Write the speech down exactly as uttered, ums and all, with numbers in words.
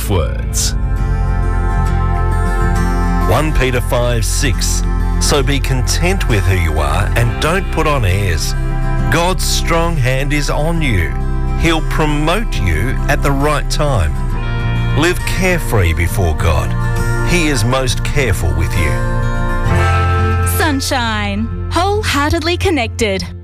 life words. First Peter five six. So be content with who you are and don't put on airs. God's strong hand is on you. He'll promote you at the right time. Live carefree before God. He is most careful with you. Sunshine. Wholeheartedly connected.